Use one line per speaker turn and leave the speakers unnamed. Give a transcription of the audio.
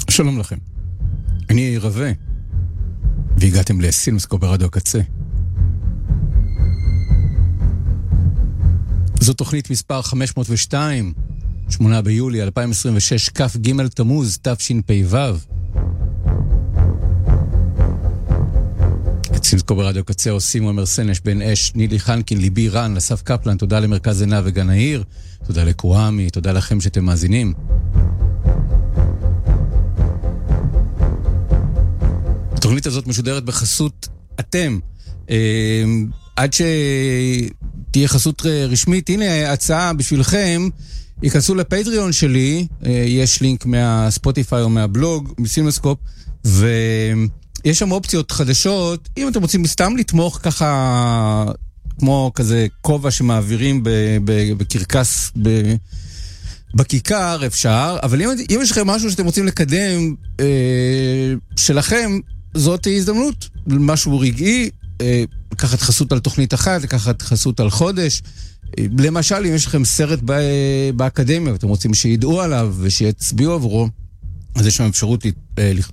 שלום לכם, אני רווה, והגעתם לסילמסקופ ברדיו הקצה. זו תוכנית מספר 502, 8 ביולי 2026, כף ג' תמוז, תשפ"ו. את סילמסקופ ברדיו הקצה עושים עומר סנש, בן אש, נילי חנקין, ליבי רן, לסף קפלן, תודה למרכז עינה וגן העיר, תודה לקוואמי, תודה לכם שאתם מאזינים. התוכנית הזאת משודרת בחסות אתם. עד שתהיה חסות רשמית, הנה הצעה בשבילכם, ייכנסו לפטריון שלי, יש לינק מהספוטיפיי או מהבלוג, מסילמסקופ, ויש שם אופציות חדשות, אם אתם רוצים סתם לתמוך ככה, כמו כזה כובע שמעבירים בקרקס בכיכר, אפשר, אבל אם יש לכם משהו שאתם רוצים לקדם שלכם, זאת הזדמנות, משהו רגעי, לקחת חסות על תוכנית אחת, לקחת חסות על חודש. למשל, אם יש לכם סרט באקדמיה, ואתם רוצים שידעו עליו ושיצביעו עבורו, אז יש שם אפשרות